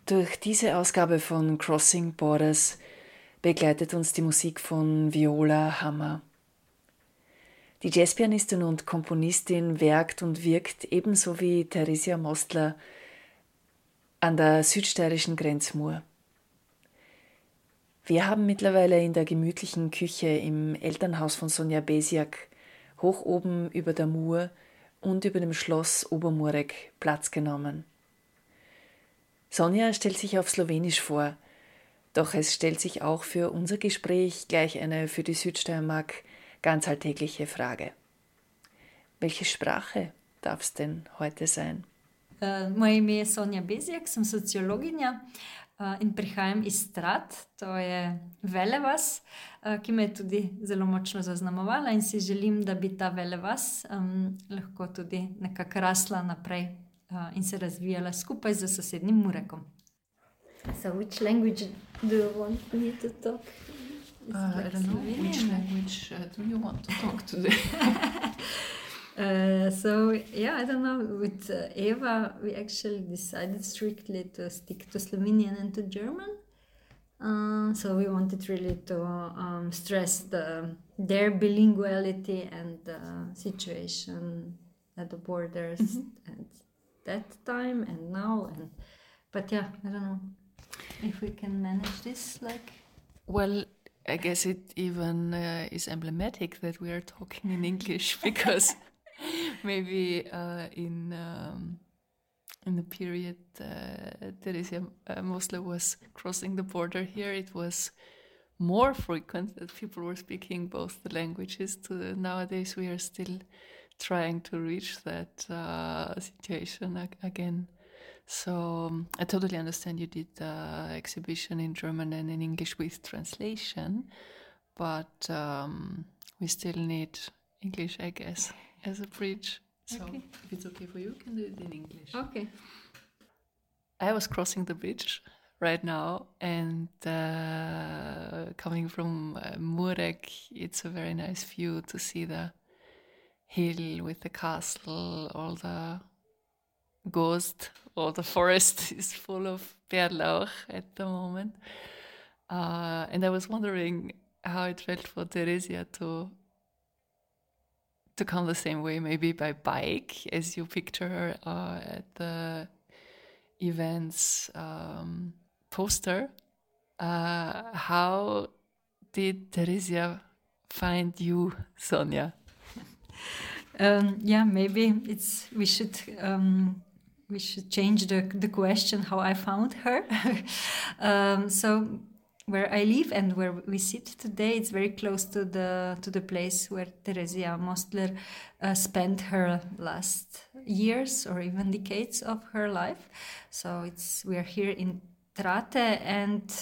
Durch diese Ausgabe von Crossing Borders begleitet uns die Musik von Viola Hammer. Die Jazzpianistin und Komponistin werkt und wirkt ebenso wie Theresia Mostler an der südsteirischen Grenzmur. Wir haben mittlerweile in der gemütlichen Küche im Elternhaus von Sonja Besiak hoch oben über der Mur und über dem Schloss Obermurek Platz genommen. Sonja stellt sich auf Slowenisch vor, doch es stellt sich auch für unser Gespräch gleich eine für die Südsteiermark ganz alltägliche Frage. Welche Sprache darf es denn heute sein? Moje ime je Sonja Bezjak, sem sociologinja in prihajam iz Strat, to je velevas, ki me je tudi zelo močno zaznamovala in si želim, da bi ta velevas lahko tudi nekako rasla naprej in se razvijala skupaj z sosednjim Murekom. So which language do you want me to talk? I don't know. Which language do you want to talk today? I don't know. With Eva, we actually decided strictly to stick to Slovenian and to German. So we wanted really to stress their bilinguality and the situation at the borders at that time and now. But yeah, I don't know if we can manage this. Well, I guess it even is emblematic that we are talking in English because maybe in the period Theresia Mostler was crossing the border here, it was more frequent that people were speaking both the languages. Nowadays we are still trying to reach that situation again. So I totally understand you did the exhibition in German and in English with translation, but we still need English, I guess, as a bridge. So okay. If it's okay for you, you can do it in English. Okay. I was crossing the bridge right now, and coming from Murek, it's a very nice view to see the hill with the castle, all the ghost, or the forest is full of Bärlauch at the moment. And I was wondering how it felt for Theresia to come the same way, maybe by bike, as you picture her at the event's poster. How did Theresia find you, Sonja? Maybe we should change the question how I found her. So where I live and where we sit today, it's very close to the place where Theresia Mostler spent her last years or even decades of her life. So we are here in Trate, and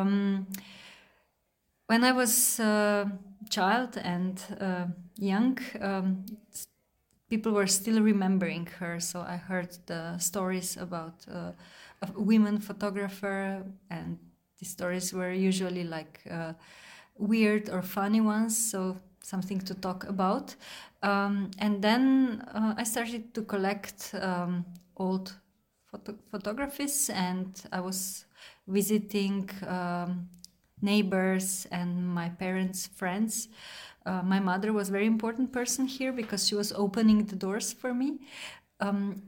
when I was a child and young, people were still remembering her, so I heard the stories about a women photographer, and the stories were usually weird or funny ones, so something to talk about. And then I started to collect old photographies, and I was visiting neighbors and my parents' friends. My mother was a very important person here because she was opening the doors for me. From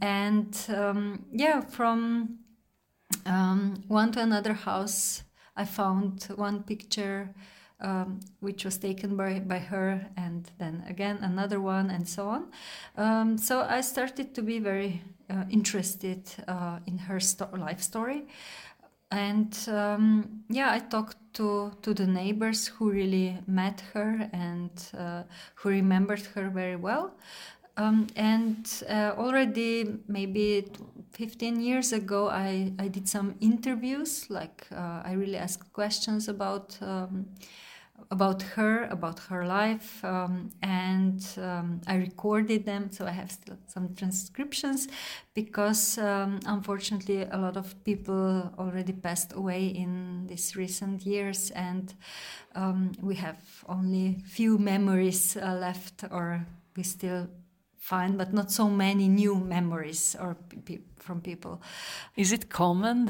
one to another house, I found one picture which was taken by her, and then again another one, and so on. So I started to be very interested in her life story. And I talked to the neighbors who really met her and who remembered her very well. Already maybe 15 years ago, I did some interviews. I really asked questions about her, about her life, and I recorded them, so I have still some transcriptions, because unfortunately a lot of people already passed away in these recent years, and we have only few memories left, or we still find, but not so many new memories or from people. Is it common